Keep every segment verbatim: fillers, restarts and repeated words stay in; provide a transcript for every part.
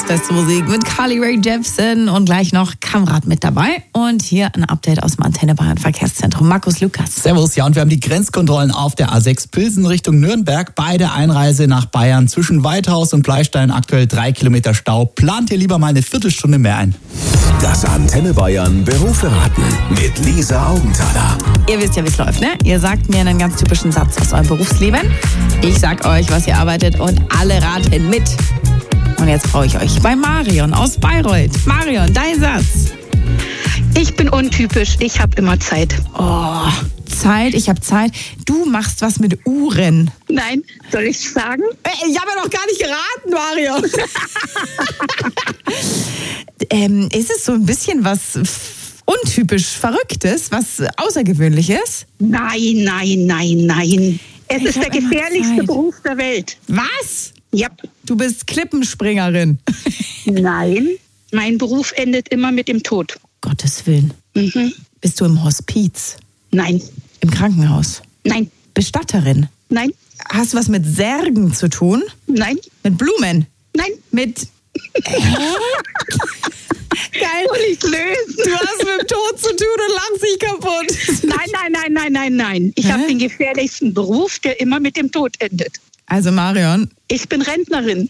Deutschlands beste Musik mit Carly Rae Jepsen und gleich noch Kamerad mit dabei. Und hier ein Update aus dem Antenne Bayern Verkehrszentrum. Markus Lukas. Servus, ja, und wir haben die Grenzkontrollen auf der A sechs Pilsen Richtung Nürnberg. Bei der Einreise nach Bayern zwischen Weidhaus und Bleistein aktuell drei Kilometer Stau. Plant ihr lieber mal eine Viertelstunde mehr ein. Das Antenne Bayern Berufe raten mit Lisa Augenthaler. Ihr wisst ja, wie es läuft, ne? Ihr sagt mir einen ganz typischen Satz aus eurem Berufsleben. Ich sag euch, was ihr arbeitet und alle raten mit. Und jetzt brauche ich euch bei Marion aus Bayreuth. Marion, dein Satz. Ich bin untypisch, ich habe immer Zeit. Oh, Zeit, ich habe Zeit. Du machst was mit Uhren. Nein, soll ich sagen? Ich habe ja noch gar nicht geraten, Marion. ähm, ist es so ein bisschen was untypisch Verrücktes, was Außergewöhnliches? Nein, nein, nein, nein. Es Ich ist der hab immer gefährlichste Zeit. Beruf der Welt. Was? Ja. Du bist Klippenspringerin. Nein, mein Beruf endet immer mit dem Tod. Gottes Willen. Mhm. Bist du im Hospiz? Nein, Im Krankenhaus? nein, Bestatterin? nein, Hast du was mit Särgen zu tun? nein, Mit Blumen? nein. Mit... Geil. Soll ich lösen? Du hast mit dem Tod zu tun und lachst dich kaputt. Nein, nein, nein, nein, nein, nein. Ich Hä? habe den gefährlichsten Beruf, der immer mit dem Tod endet. Also Marion, Ich bin Rentnerin.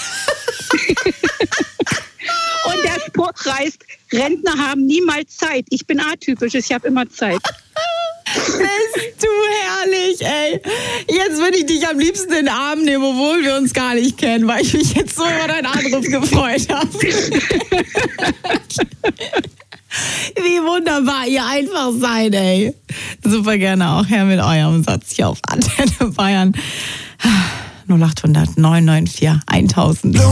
Und der Spruch heißt, Rentner haben niemals Zeit. Ich bin atypisch, ich habe immer Zeit. bist du herrlich, ey. Jetzt würde ich dich am liebsten in den Arm nehmen, obwohl wir uns gar nicht kennen, weil ich mich jetzt so über deinen Anruf gefreut habe. Wie wunderbar ihr einfach seid, ey. Super gerne auch her mit eurem Satz hier auf Antenne Bayern. null acht hundert neun neun vier tausend.